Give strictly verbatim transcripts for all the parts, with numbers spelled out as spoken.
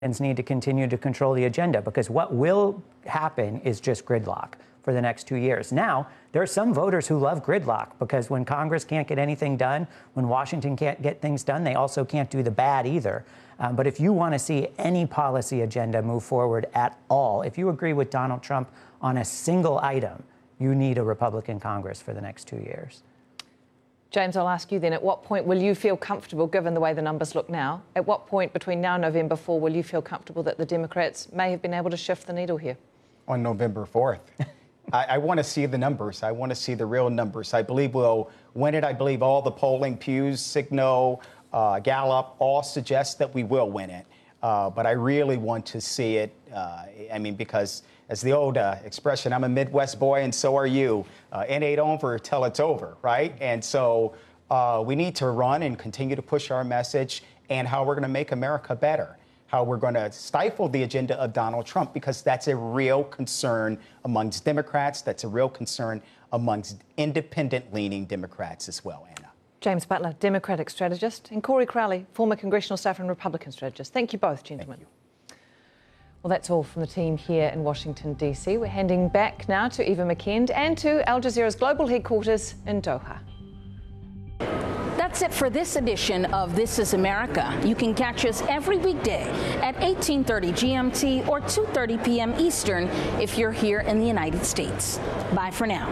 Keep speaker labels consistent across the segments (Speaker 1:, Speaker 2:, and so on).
Speaker 1: need to continue to control the agenda, because what will happen is just gridlock for the next two years. Now, there are some voters who love gridlock because when Congress can't get anything done, when Washington can't get things done, they also can't do the bad either. Um, but if you want to see any policy agenda move forward at all, if you agree with Donald Trump on a single item, you need a Republican Congress for the next two years.
Speaker 2: James, I'll ask you then, at what point will you feel comfortable, given the way the numbers look now, at what point between now and November fourth will you feel comfortable that the Democrats may have been able to shift the needle here?
Speaker 3: On November fourth. I, I want to see the numbers. I want to see the real numbers. I believe we'll win it. I believe all the polling, Pews, Signal, uh, Gallup, all suggest that we will win it. Uh, but I really want to see it, uh, I mean, because as the old uh, expression, I'm a Midwest boy and so are you. Uh, it ain't over till it's over, right? And so uh, we need to run and continue to push our message and how we're going to make America better, how we're going to stifle the agenda of Donald Trump, because that's a real concern amongst Democrats. That's a real concern amongst independent-leaning Democrats as well, Anna.
Speaker 2: James Butler, Democratic strategist, and Corey Crowley, former congressional staffer and Republican strategist. Thank you both, gentlemen.
Speaker 3: Thank you.
Speaker 2: Well, that's all from the team here in Washington, D C. We're handing back now to Eva McKend and to Al Jazeera's global headquarters in Doha.
Speaker 4: That's it for this edition of This is America. You can catch us every weekday at eighteen thirty G M T or two thirty p m Eastern if you're here in the United States. Bye for now.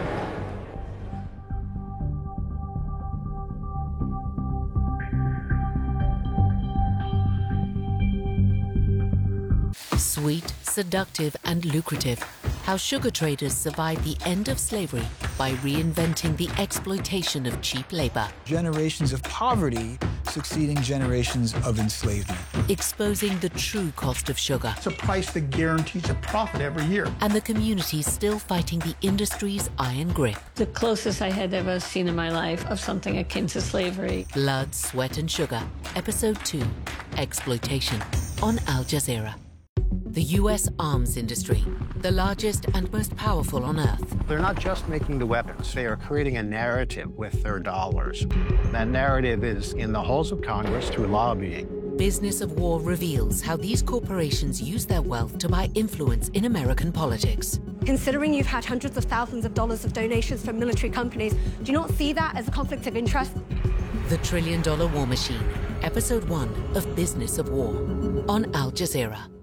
Speaker 5: Sweet, seductive, and lucrative. How sugar traders survived the end of slavery by reinventing the exploitation of cheap labor.
Speaker 6: Generations of poverty succeeding generations of enslavement.
Speaker 5: Exposing the true cost of sugar.
Speaker 7: It's a price that guarantees a profit every year.
Speaker 5: And the communities still fighting the industry's iron grip.
Speaker 8: The closest I had ever seen in my life of something akin to slavery.
Speaker 5: Blood, Sweat, and Sugar. Episode two, Exploitation, on Al Jazeera. The U S arms industry, the largest and most powerful on Earth.
Speaker 9: They're not just making the weapons. They are creating a narrative with their dollars. That narrative is in the halls of Congress through lobbying.
Speaker 5: Business of War reveals how these corporations use their wealth to buy influence in American politics.
Speaker 10: Considering you've had hundreds of thousands of dollars of donations from military companies, do you not see that as a conflict of interest?
Speaker 5: The Trillion Dollar War Machine, Episode one of Business of War, on Al Jazeera.